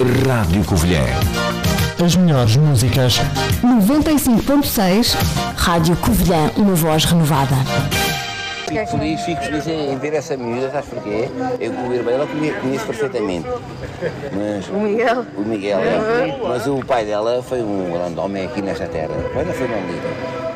Rádio Covilhã. As melhores músicas. 95.6 Rádio Covilhã, uma voz renovada. Fico feliz em ver essa miúda, sabes porquê? Eu com o irmão dela conheço perfeitamente. Mas, o Miguel? O Miguel, é. Mas o pai dela foi um grande homem aqui nesta terra. O pai dela foi um líder.